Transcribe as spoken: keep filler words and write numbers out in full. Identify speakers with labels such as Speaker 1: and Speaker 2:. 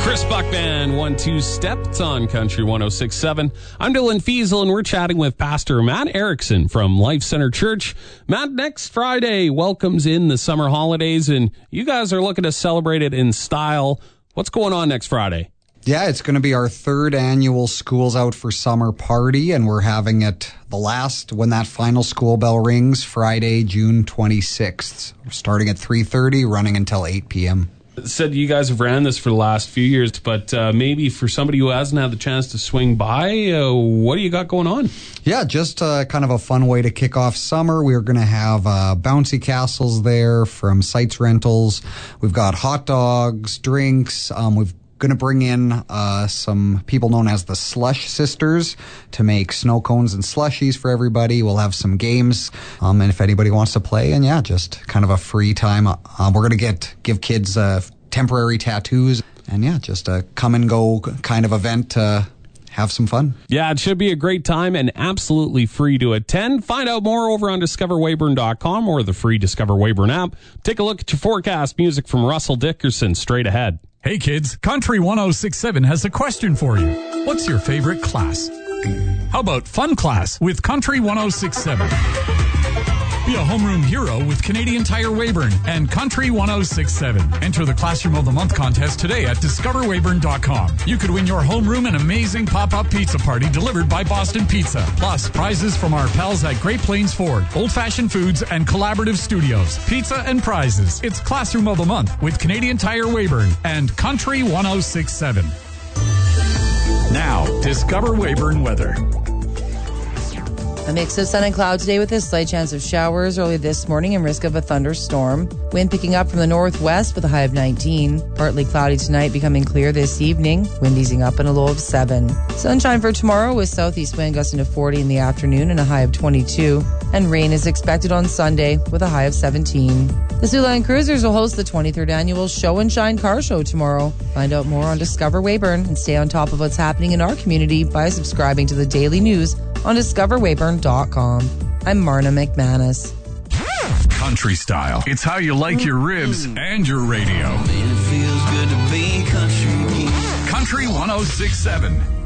Speaker 1: Chris Buckman, one two step. It's on Country one oh six point seven. I'm Dylan Fiesel, and we're chatting with Pastor Matt Erickson from Life Center Church. Matt, next Friday welcomes in the summer holidays, and you guys are looking to celebrate it in style. What's going on next Friday?
Speaker 2: Yeah, it's going to be our third annual Schools Out for Summer party, and we're having it the last, when that final school bell rings, Friday, June twenty-sixth. We're starting at three thirty, running until eight p.m.
Speaker 1: Said you guys have ran this for the last few years, but uh, maybe for somebody who hasn't had the chance to swing by, uh, what do you got going on?
Speaker 2: Yeah, just uh, kind of a fun way to kick off summer. We're going to have uh, bouncy castles there from Sites Rentals. We've got hot dogs, drinks. Um, we've going to bring in uh, some people known as the Slush Sisters to make snow cones and slushies for everybody. We'll have some games, um, and if anybody wants to play, and yeah, just kind of a free time. Uh, we're going to get give kids uh, temporary tattoos, and yeah, just a come and go kind of event to have some fun.
Speaker 1: Yeah, it should be a great time and absolutely free to attend. Find out more over on discover weyburn dot com or the free Discover Weyburn app. Take a look at your forecast. Music from Russell Dickerson straight ahead.
Speaker 3: Hey kids, Country one oh six point seven has a question for you. What's your favorite class? How about fun class with Country one oh six point seven? Be a homeroom hero with Canadian Tire Weyburn and Country one oh six point seven. Enter the Classroom of the Month contest today at discover weyburn dot com. You could win your homeroom an amazing pop-up pizza party delivered by Boston Pizza. Plus, prizes from our pals at Great Plains Ford, Old Fashioned Foods, and Collaborative Studios. Pizza and prizes. It's Classroom of the Month with Canadian Tire Weyburn and Country one oh six point seven. Now, Discover Weyburn weather.
Speaker 4: A mix of sun and cloud today with a slight chance of showers early this morning and risk of a thunderstorm. Wind picking up from the northwest with a high of nineteen. Partly cloudy tonight, becoming clear this evening. Wind easing up and a low of seven. Sunshine for tomorrow with southeast wind gusting to forty in the afternoon and a high of twenty-two. And rain is expected on Sunday with a high of seventeen. The Siouxland Cruisers will host the twenty-third annual Show and Shine Car Show tomorrow. Find out more on Discover Weyburn and stay on top of what's happening in our community by subscribing to the daily news on discover weyburn dot com. I'm Marna McManus.
Speaker 3: Country style. It's how you like your ribs and your radio.
Speaker 5: Man, it feels good to be country.
Speaker 3: Country one oh six point seven.